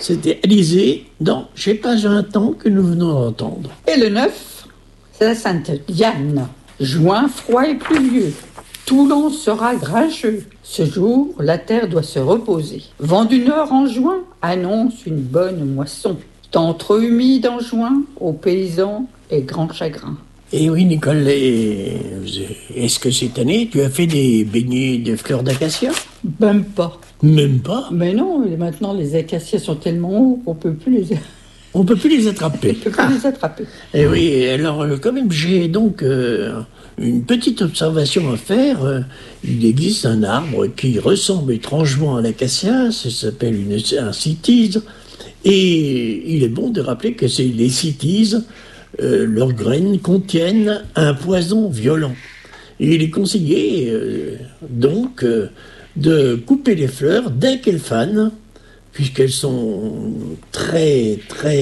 C'était Alizée dans J'ai pas 20 ans que nous venons d'entendre. Et le 9, c'est la Sainte Diane. Juin froid et pluvieux. Toulon sera grincheux. Ce jour, la terre doit se reposer. Vent du nord en juin annonce une bonne moisson. Temps trop humide en juin, aux paysans et grand chagrin. Et oui, Nicole, est-ce que cette année, tu as fait des beignets de fleurs d'acacia ? Même pas. Même pas ? Mais non, maintenant les acacias sont tellement hauts qu'on peut plus les... On peut plus les attraper. On peut plus les attraper. Et oui, alors quand même, j'ai donc une petite observation à faire. Il existe un arbre qui ressemble étrangement à l'acacia, ça s'appelle un cytise. Et il est bon de rappeler que les cytises, leurs graines contiennent un poison violent. Et il est conseillé donc de couper les fleurs dès qu'elles fanent, puisqu'elles sont très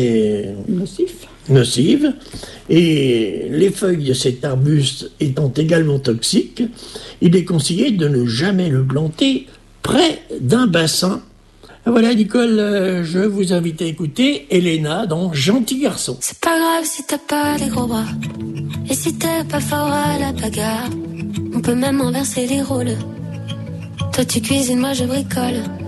nocives. Et les feuilles de cet arbuste étant également toxiques, il est conseillé de ne jamais le planter près d'un bassin. Voilà, Nicole, je vous invite à écouter Elena dans Gentil garçon. C'est pas grave si t'as pas les gros bras, et si t'es pas fort à la bagarre, on peut même inverser les rôles. Toi tu cuisines, moi je bricole.